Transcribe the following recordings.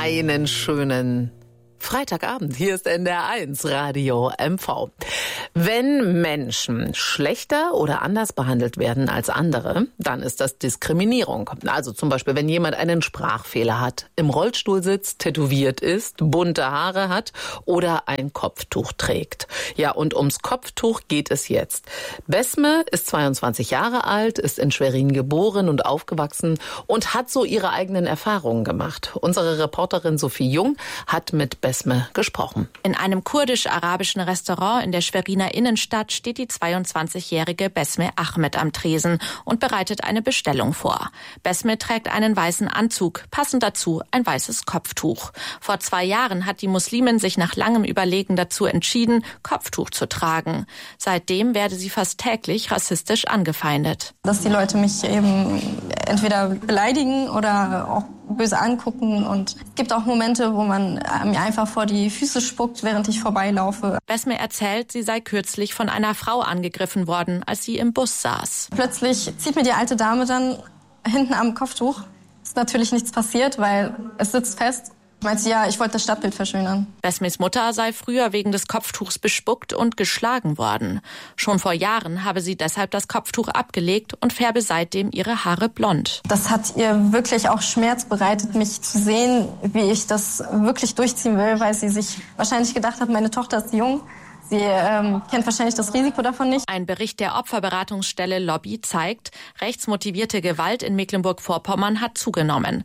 Einen schönen Freitagabend. Hier ist NDR1 Radio MV. Wenn Menschen schlechter oder anders behandelt werden als andere, dann ist das Diskriminierung. Also zum Beispiel, wenn jemand einen Sprachfehler hat, im Rollstuhl sitzt, tätowiert ist, bunte Haare hat oder ein Kopftuch trägt. Ja, und ums Kopftuch geht es jetzt. Besme ist 22 Jahre alt, ist in Schwerin geboren und aufgewachsen und hat so ihre eigenen Erfahrungen gemacht. Unsere Reporterin Sophie Jung hat mit Besme gesprochen. In einem kurdisch-arabischen Restaurant in der Schweriner Innenstadt steht die 22-jährige Besme Ahmed am Tresen und bereitet eine Bestellung vor. Besme trägt einen weißen Anzug, passend dazu ein weißes Kopftuch. Vor 2 Jahren hat die Muslimin sich nach langem Überlegen dazu entschieden, Kopftuch zu tragen. Seitdem werde sie fast täglich rassistisch angefeindet. Dass die Leute mich eben entweder beleidigen oder auch böse angucken, und es gibt auch Momente, wo man mir einfach vor die Füße spuckt, während ich vorbeilaufe. Besme erzählt, sie sei kürzlich von einer Frau angegriffen worden, als sie im Bus saß. Plötzlich zieht mir die alte Dame dann hinten am Kopftuch. Ist natürlich nichts passiert, weil es sitzt fest. Meint sie, ja, ich wollte das Stadtbild verschönern. Besmes Mutter sei früher wegen des Kopftuchs bespuckt und geschlagen worden. Schon vor Jahren habe sie deshalb das Kopftuch abgelegt und färbe seitdem ihre Haare blond. Das hat ihr wirklich auch Schmerz bereitet, mich zu sehen, wie ich das wirklich durchziehen will, weil sie sich wahrscheinlich gedacht hat, meine Tochter ist jung. Sie kennt wahrscheinlich das Risiko davon nicht. Ein Bericht der Opferberatungsstelle Lobby zeigt, rechtsmotivierte Gewalt in Mecklenburg-Vorpommern hat zugenommen.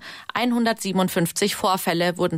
157 Vorfälle wurden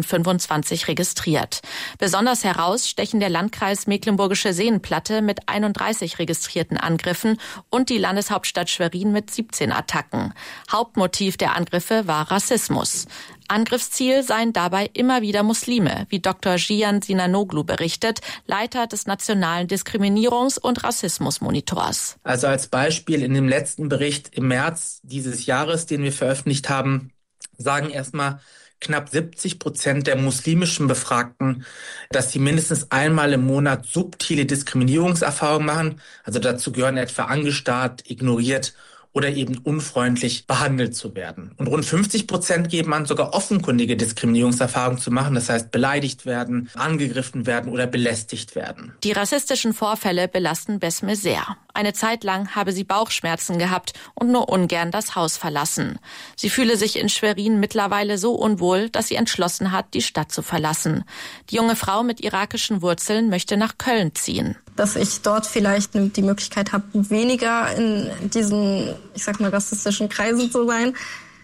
2025 registriert. Besonders heraus stechen der Landkreis Mecklenburgische Seenplatte mit 31 registrierten Angriffen und die Landeshauptstadt Schwerin mit 17 Attacken. Hauptmotiv der Angriffe war Rassismus. Angriffsziel seien dabei immer wieder Muslime, wie Dr. Jian Sinanoglu berichtet, Leiter des Nationalen Diskriminierungs- und Rassismusmonitors. Also als Beispiel in dem letzten Bericht im März dieses Jahres, den wir veröffentlicht haben, sagen erstmal knapp 70% der muslimischen Befragten, dass sie mindestens einmal im Monat subtile Diskriminierungserfahrungen machen. Also dazu gehören etwa angestarrt, ignoriert oder eben unfreundlich behandelt zu werden. Und rund 50% geben an, sogar offenkundige Diskriminierungserfahrungen zu machen, das heißt beleidigt werden, angegriffen werden oder belästigt werden. Die rassistischen Vorfälle belasten Besme sehr. Eine Zeit lang habe sie Bauchschmerzen gehabt und nur ungern das Haus verlassen. Sie fühle sich in Schwerin mittlerweile so unwohl, dass sie entschlossen hat, die Stadt zu verlassen. Die junge Frau mit irakischen Wurzeln möchte nach Köln ziehen. Dass ich dort vielleicht die Möglichkeit habe, weniger in diesen, ich sag mal, rassistischen Kreisen zu sein.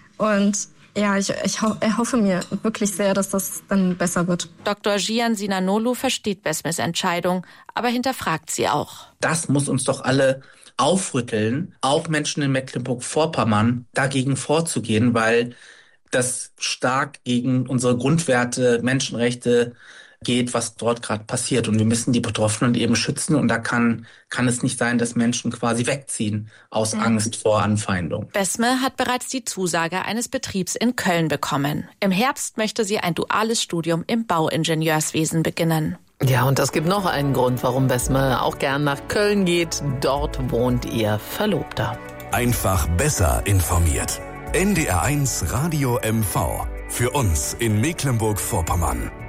Und ja, ich hoffe mir wirklich sehr, dass das dann besser wird. Dr. Jian Sinanoglu versteht Besmes Entscheidung, aber hinterfragt sie auch. Das muss uns doch alle aufrütteln, auch Menschen in Mecklenburg-Vorpommern, dagegen vorzugehen, weil das stark gegen unsere Grundwerte, Menschenrechte geht, was dort gerade passiert. Und wir müssen die Betroffenen eben schützen. Und da kann es nicht sein, dass Menschen quasi wegziehen aus Angst vor Anfeindung. Besme hat bereits die Zusage eines Betriebs in Köln bekommen. Im Herbst möchte sie ein duales Studium im Bauingenieurswesen beginnen. Ja, und es gibt noch einen Grund, warum Besme auch gern nach Köln geht. Dort wohnt ihr Verlobter. Einfach besser informiert. NDR1 Radio MV. Für uns in Mecklenburg-Vorpommern.